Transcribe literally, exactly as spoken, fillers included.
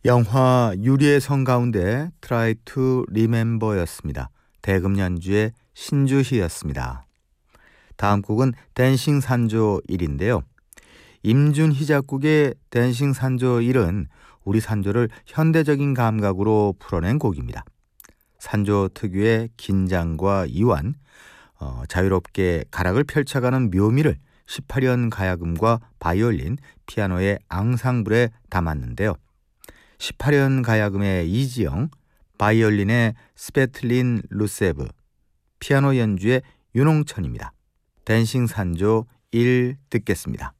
영화 유리의 성 가운데 Try to Remember였습니다. 대금 연주의 신주희였습니다. 다음 곡은 댄싱 산조 일인데요. 임준희 작곡의 댄싱 산조 일은 우리 산조를 현대적인 감각으로 풀어낸 곡입니다. 산조 특유의 긴장과 이완, 어, 자유롭게 가락을 펼쳐가는 묘미를 십팔 연 가야금과 바이올린, 피아노의 앙상블에 담았는데요. 십팔 연 가야금의 이지영, 바이올린의 스베틀린 루세브, 피아노 연주의 윤홍천입니다. 댄싱 산조 일 듣겠습니다.